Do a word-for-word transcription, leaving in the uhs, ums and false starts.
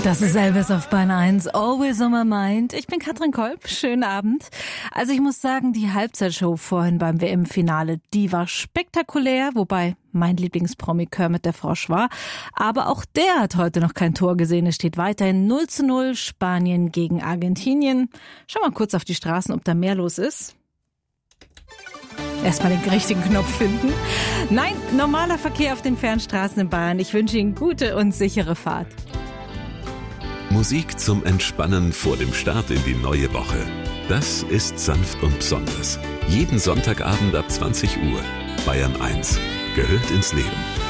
Das ist Elvis auf Bahn eins, Always on my mind. Ich bin Katrin Kolb, schönen Abend. Also ich muss sagen, die Halbzeitshow vorhin beim W M-Finale, die war spektakulär, wobei mein Lieblingspromi Kermit der Frosch war. Aber auch der hat heute noch kein Tor gesehen. Es steht weiterhin null zu null, Spanien gegen Argentinien. Schau mal kurz auf die Straßen, ob da mehr los ist. Erstmal den richtigen Knopf finden. Nein, normaler Verkehr auf den Fernstraßen in Bayern. Ich wünsche Ihnen gute und sichere Fahrt. Musik zum Entspannen vor dem Start in die neue Woche. Das ist sanft und besonders. Jeden Sonntagabend ab zwanzig Uhr. Bayern eins gehört ins Leben.